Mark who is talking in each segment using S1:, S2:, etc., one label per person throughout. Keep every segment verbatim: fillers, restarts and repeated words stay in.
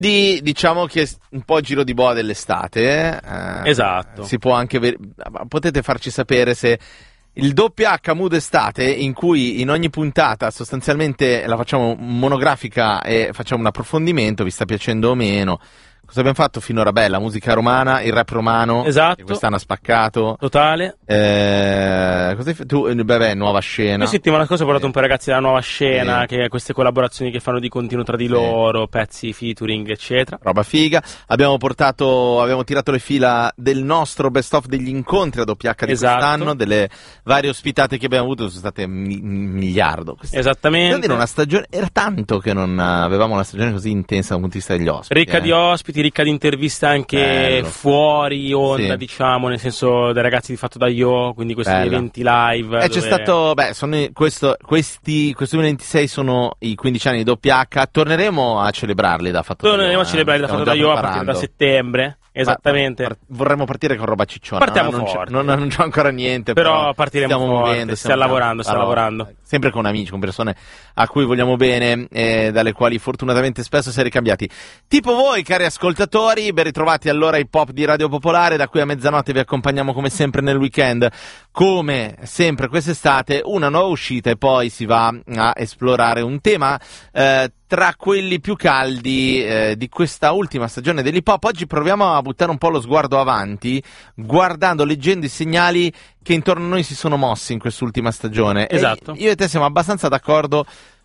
S1: Di, diciamo che un po' giro di boa dell'estate. Eh,
S2: esatto.
S1: Si può anche ver- potete farci sapere se il doppio H Mood Estate, in cui in ogni puntata sostanzialmente la facciamo monografica e facciamo un approfondimento, vi sta piacendo o meno. Cosa abbiamo fatto finora? Beh, la musica romana, il rap romano,
S2: esatto,
S1: che quest'anno ha spaccato.
S2: Totale.
S1: Eh, cosa hai fatto? Tu, beh, beh, nuova scena.
S2: La settimana scorsa ho portato
S1: eh.
S2: un po' i ragazzi della nuova scena,
S1: eh.
S2: che queste collaborazioni che fanno di continuo tra di loro, eh. pezzi, featuring, eccetera.
S1: Roba figa. Abbiamo portato, abbiamo tirato le fila del nostro best of degli incontri a doppia H di
S2: esatto.
S1: quest'anno, delle varie ospitate che abbiamo avuto, sono state un miliardo. Queste.
S2: Esattamente.
S1: Devo dire, una stagione, era tanto che non avevamo una stagione così intensa dal punto di vista degli ospiti.
S2: Ricca
S1: eh.
S2: di ospiti, ricca di interviste anche
S1: Bello.
S2: fuori onda,
S1: sì.
S2: diciamo, nel senso dei ragazzi di Fatto da Io, quindi questi
S1: Bello.
S2: eventi live.
S1: E
S2: dove...
S1: c'è stato, beh, sono i- questo, questi, questo duemilaventisei sono i quindici anni di doppia H, torneremo a celebrarli da Fatto da Io.
S2: Torneremo a celebrarli
S1: eh.
S2: da Fatto
S1: Stiamo
S2: da
S1: già
S2: Io a partire da
S1: preparando.
S2: settembre. Esattamente.
S1: Ma, par- vorremmo partire con roba cicciona.
S2: Partiamo
S1: non c'è,
S2: forte.
S1: non, non c'è ancora niente.
S2: Però,
S1: Però
S2: partiremo
S1: stiamo
S2: forte.
S1: muovendo,
S2: Stiamo lavorando, stiamo
S1: però,
S2: lavorando.
S1: Sempre con amici, con persone a cui vogliamo bene, eh, dalle quali fortunatamente spesso si è ricambiati. Tipo voi, cari ascoltatori, ben ritrovati all'ora hip hop di Radio Popolare. Da qui a mezzanotte vi accompagniamo come sempre nel weekend. Come sempre quest'estate, una nuova uscita e poi si va a esplorare un tema eh, tra quelli più caldi eh, di questa ultima stagione dell'hip hop. Oggi proviamo a buttare un po' lo sguardo avanti, guardando, leggendo i segnali che intorno a noi si sono mossi in quest'ultima stagione.
S2: Esatto.
S1: E io e te siamo abbastanza d'accordo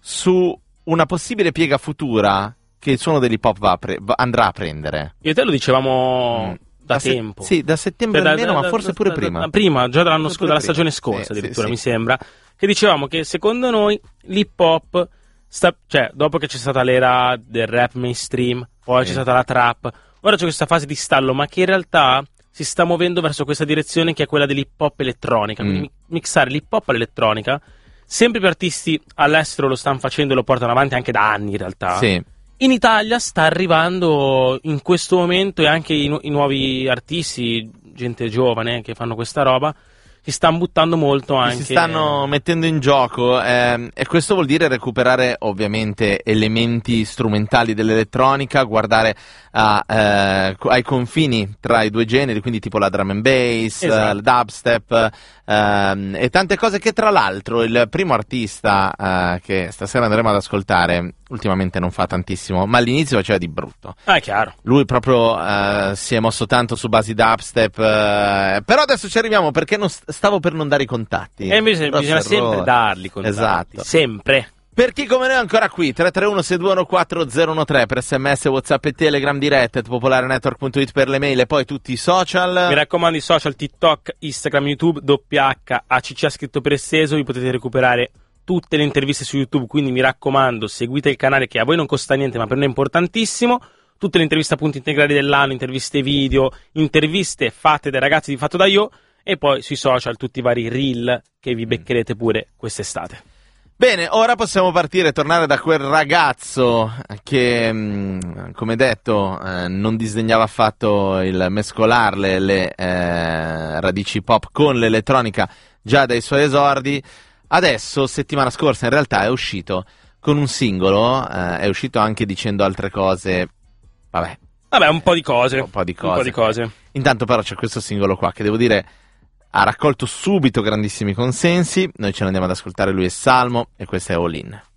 S1: su una possibile piega futura che il suono dell'hip hop va a pre- va- andrà a prendere.
S2: Io e te lo dicevamo... Mm. Da, da tempo.
S1: Se- sì, da settembre
S2: da,
S1: almeno,
S2: da,
S1: ma
S2: da,
S1: forse
S2: da,
S1: pure
S2: da,
S1: prima.
S2: Da, prima, già dall'anno sc- dalla
S1: prima.
S2: stagione scorsa,
S1: sì,
S2: addirittura,
S1: sì,
S2: mi
S1: sì.
S2: sembra. Che dicevamo che secondo noi l'hip hop, sta, cioè, dopo che c'è stata l'era del rap mainstream, poi
S1: sì.
S2: c'è stata la trap, ora c'è questa fase di stallo, ma che in realtà si sta muovendo verso questa direzione che è quella dell'hip hop elettronica.
S1: Mm.
S2: Quindi mixare l'hip hop all'elettronica. Sempre più artisti all'estero lo stanno facendo e lo portano avanti anche da anni, in realtà.
S1: Sì.
S2: In Italia sta arrivando in questo momento, e anche i, nu- i nuovi artisti, gente giovane che fanno questa roba, si stanno buttando molto anche.
S1: Si stanno mettendo in gioco ehm, e questo vuol dire recuperare ovviamente elementi strumentali dell'elettronica, guardare a, eh, ai confini tra i due generi, quindi tipo la drum and bass,
S2: Esatto.
S1: eh, il dubstep ehm, e tante cose che tra l'altro il primo artista eh, che stasera andremo ad ascoltare ultimamente non fa tantissimo, ma all'inizio faceva di brutto.
S2: Ah, è chiaro.
S1: Lui proprio eh, si è mosso tanto su basi dubstep, eh, però adesso ci arriviamo perché non st- stavo per non dare i contatti.
S2: E invece
S1: Grosso
S2: bisogna sempre
S1: errore.
S2: darli contatti.
S1: Esatto.
S2: Sempre.
S1: Per chi come noi è ancora qui, tre tre uno sei due uno quattro zero uno tre per sms, whatsapp e telegram diretta, popolare network punto it per le mail e poi tutti i social.
S2: Mi raccomando, i social, TikTok, Instagram, YouTube, doppia H, A C C scritto per esteso, vi potete recuperare tutte le interviste su YouTube, quindi mi raccomando, seguite il canale che a voi non costa niente ma per noi è importantissimo. Tutte le interviste appunto integrali dell'anno, interviste video, interviste fatte dai ragazzi di Fatto da Io e poi sui social tutti i vari reel che vi beccherete pure quest'estate.
S1: Bene, ora possiamo partire e tornare da quel ragazzo che, mh, come detto, eh, non disdegnava affatto il mescolarle le eh, radici pop con l'elettronica già dai suoi esordi. Adesso, settimana scorsa, in realtà è uscito con un singolo, eh, è uscito anche dicendo altre cose, vabbè.
S2: Vabbè, un po' di cose.
S1: Un po' di cose.
S2: Un po' di cose.
S1: Intanto però c'è questo singolo qua che devo dire ha raccolto subito grandissimi consensi. Noi ce ne andiamo ad ascoltare, lui è Salmo e questo è All In.